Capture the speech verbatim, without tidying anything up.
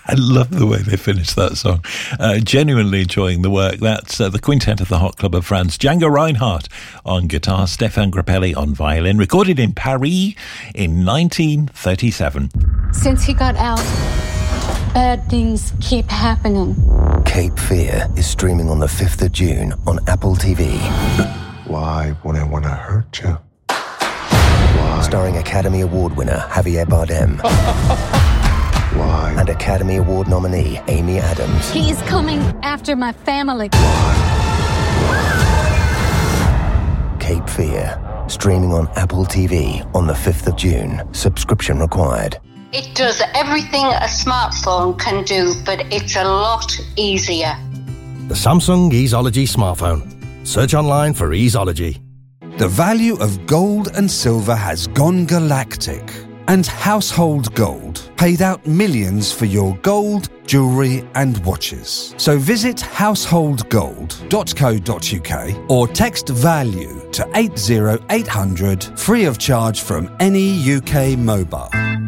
I love the way they finished that song. Uh, genuinely enjoying the work. That's uh, the quintet of the Hot Club of France. Django Reinhardt on guitar, Stéphane Grappelli on violin, recorded in Paris in nineteen thirty-seven. Since he got out, bad things keep happening. Cape Fear is streaming on the fifth of June on Apple T V. Why would I want to hurt you? Why? Starring Academy Award winner Javier Bardem. Why? And Academy Award nominee Amy Adams. He's coming after my family. Cape Fear, streaming on Apple T V on the fifth of June. Subscription required. It does everything a smartphone can do, but it's a lot easier. The Samsung Easeology smartphone. Search online for Easeology. The value of gold and silver has gone galactic, and Household Gold paid out millions for your gold, jewellery and watches. So visit household gold dot co dot uk or text VALUE to eight zero eight hundred free of charge from any U K mobile.